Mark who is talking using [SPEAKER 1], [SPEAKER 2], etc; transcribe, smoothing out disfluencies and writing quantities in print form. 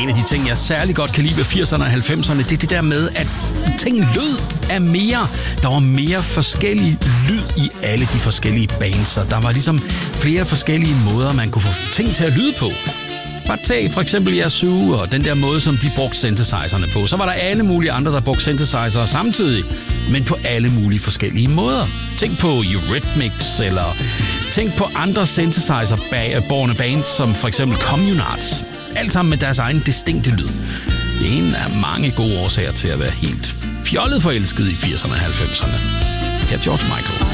[SPEAKER 1] en af de ting, jeg særlig godt kan lide ved 80'erne og 90'erne, det er det der med, at ting lød af mere. Der var mere forskellig lyd i alle de forskellige bands, så der var ligesom flere forskellige måder, man kunne få ting til at lyde på. Bare tag for eksempel Yazoo og den der måde, som de brugte synthesizerne på. Så var der alle mulige andre, der brugte synthesizer samtidig, men på alle mulige forskellige måder. Tænk på Eurythmics, eller tænk på andre synthesizer-borne bands, som for eksempel Communards. Alt sammen med deres egen distinkte lyd. Det er en af mange gode årsager til at være helt fjollet forelsket i 80'erne og 90'erne. Her er George Michael.